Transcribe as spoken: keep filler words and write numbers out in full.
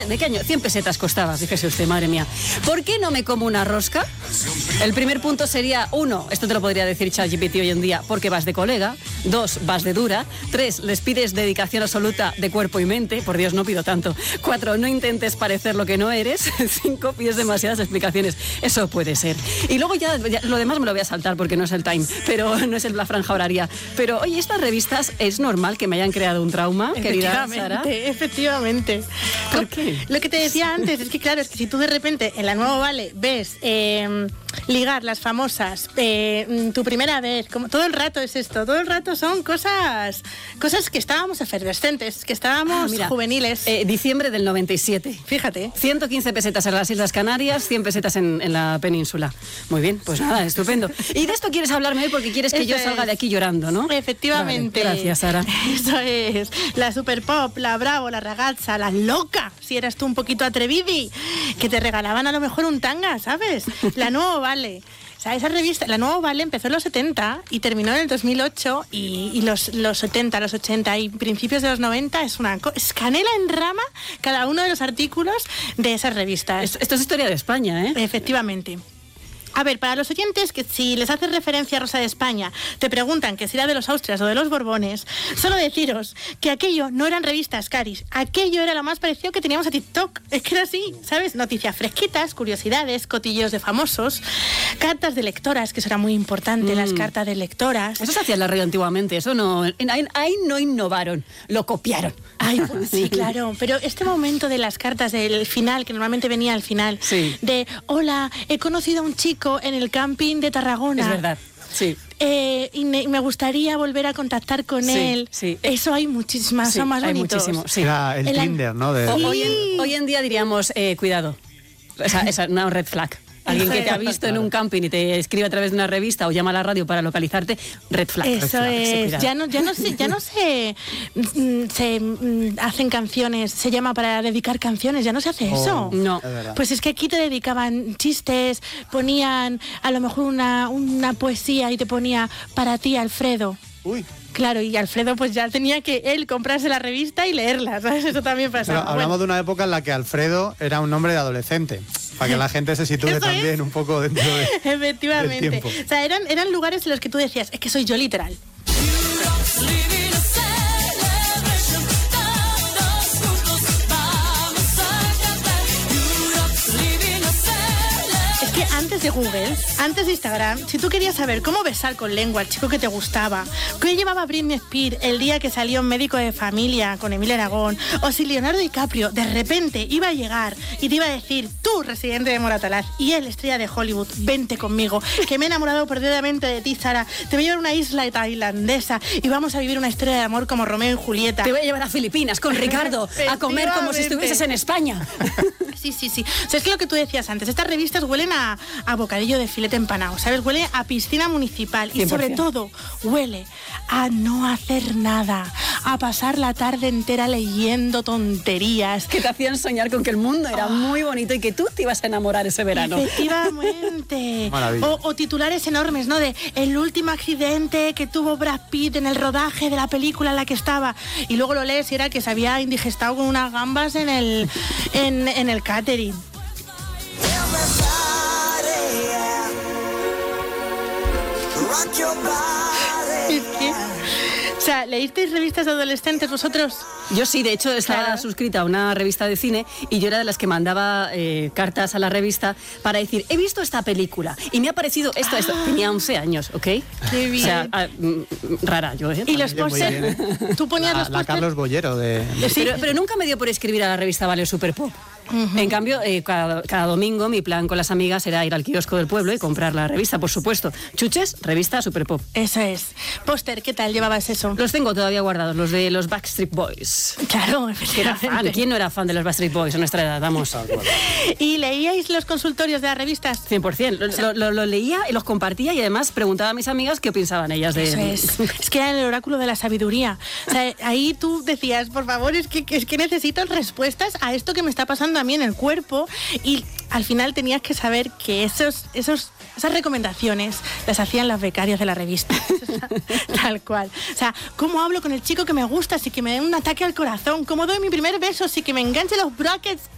¿De qué año? cien pesetas costaba, fíjese usted, madre mía. ¿Por qué no me como una rosca? El primer punto sería, uno, esto te lo podría decir ChatGPT hoy en día, porque vas de colega. Dos, vas de dura. Tres, les pides dedicación absoluta de cuerpo y mente. Por Dios, no pido tanto. Cuatro, no intentes parecer lo que no eres. Cinco, pides demasiadas explicaciones. Eso puede ser. Y luego ya, ya lo demás me lo voy a saltar porque no es el time, pero no es la franja horaria. Pero, oye, estas revistas, ¿es normal que me hayan creado un trauma, querida Sara? Efectivamente. ¿Por qué? Lo que te decía antes es que, claro, es que si tú de repente en la Nueva Vale ves eh, ligar las famosas, eh, tu primera vez, como todo el rato es esto, todo el rato son cosas cosas que estábamos efervescentes, que estábamos ah, mira, juveniles. Eh, diciembre del noventa y siete. Fíjate. ciento quince pesetas en las Islas Canarias, cien pesetas en, en la península. Muy bien, pues nada, estupendo. Y de esto quieres hablarme hoy porque quieres que Eso yo salga es. de aquí llorando, ¿no? Efectivamente. Vale, gracias, Sara. Eso es. La Super Pop, la Bravo, la Ragazza, la Loca, si eras tú un poquito atrevidi, que te regalaban a lo mejor un tanga, ¿sabes? La Nueva Vale. O sea, esa revista, la Nueva Vale empezó en los setenta y terminó en el dos mil ocho y, y los, los setenta, los ochenta y principios de los noventa es una es canela en rama cada uno de los artículos de esas revistas. Esto, esto es historia de España, ¿eh? Efectivamente. A ver, para los oyentes que si les haces referencia a Rosa de España, te preguntan que si era de los Austrias o de los Borbones, solo deciros que aquello no eran revistas, Caris. Aquello era lo más parecido que teníamos a TikTok. Es que era así, ¿sabes? Noticias fresquitas, curiosidades, cotillos de famosos, cartas de lectoras, que eso era muy importante, mm. las cartas de lectoras. Eso se hacía en la radio antiguamente, eso no... Ahí, ahí no innovaron, lo copiaron. Ay, pues sí, claro. Pero este momento de las cartas del final, que normalmente venía al final, sí. de, hola, he conocido a un chico en el camping de Tarragona. Es verdad, sí. Eh, y me, me gustaría volver a contactar con sí, él. Sí. Eso hay muchísimas, sí, son más hay bonitos. Muchísimo, sí. Era el, el Tinder, ¿no? De... Sí. Hoy, en, hoy en día diríamos, eh, cuidado, esa es una red flag. Alguien que te ha visto en un camping y te escribe a través de una revista o llama a la radio para localizarte, red flag. Eso red flag, es. Ya no, ya no se, ya no se, se hacen canciones, se llama para dedicar canciones, ya no se hace eso. Oh, no. Pues es que aquí te dedicaban chistes, ponían a lo mejor una, una poesía y te ponía para ti, Alfredo. Uy. Claro, y Alfredo pues ya tenía que él comprarse la revista y leerla, ¿sabes? Eso también pasaba. Pero hablamos bueno. de una época en la que Alfredo era un nombre de adolescente, para que la gente se sitúe también es? un poco dentro de, Efectivamente. del tiempo. O sea, eran, eran lugares en los que tú decías, es que soy yo literal. Antes de Google, antes de Instagram, si tú querías saber cómo besar con lengua al chico que te gustaba, qué llevaba Britney Spears el día que salió en Médico de Familia con Emilia Aragón, o si Leonardo DiCaprio de repente iba a llegar y te iba a decir, tú, residente de Moratalaz, y él, estrella de Hollywood, vente conmigo, que me he enamorado perdidamente de ti, Sara, te voy a llevar a una isla tailandesa y vamos a vivir una historia de amor como Romeo y Julieta. Te voy a llevar a Filipinas con Ricardo a comer como si estuvieses en España. Sí, sí, sí. O sea, es que lo que tú decías antes, estas revistas huelen a, a bocadillo de filete empanado, ¿sabes? Huele a piscina municipal y cien por ciento. Sobre todo huele a no hacer nada, a pasar la tarde entera leyendo tonterías. Que te hacían soñar con que el mundo era oh. muy bonito y que tú te ibas a enamorar ese verano. Efectivamente. o, o titulares enormes, ¿no? De el último accidente que tuvo Brad Pitt en el rodaje de la película en la que estaba. Y luego lo lees y era que se había indigestado con unas gambas en el, en, en el catering. Es que, o sea, ¿leísteis revistas de adolescentes vosotros? Yo sí, de hecho estaba claro. suscrita a una revista de cine y yo era de las que mandaba eh, cartas a la revista para decir, he visto esta película y me ha parecido esto, ah. esto. Tenía once años, ¿ok? Qué bien. O sea, a, m, rara yo, ¿eh? Y los pósters, tú ponías la, los pósters. La Carlos Bollero de... de... Sí, pero, pero nunca me dio por escribir a la revista Vale Super Pop. Uh-huh. En cambio, eh, cada, cada domingo mi plan con las amigas era ir al kiosco del pueblo y comprar la revista, por supuesto. Chuches, revista Super Pop. Eso es. Póster, ¿qué tal llevabas eso? Los tengo todavía guardados, los de los Backstreet Boys. Claro, que era fan. ¿Quién no era fan de los Backstreet Boys a nuestra edad? Vamos. ¿Y leíais los consultorios de las revistas? cien por ciento. Lo, lo, lo, lo leía y los compartía y además preguntaba a mis amigas qué pensaban ellas de... Eso es. Es que era el oráculo de la sabiduría. O sea, ahí tú decías, por favor, es que, es que necesito respuestas a esto que me está pasando a mí en el cuerpo, y al final tenías que saber que esos, esos, esas recomendaciones las hacían las becarias de la revista. Tal cual. O sea, ¿cómo hablo con el chico que me gusta si que me dé un ataque al corazón? ¿Cómo doy mi primer beso si que me enganche los brackets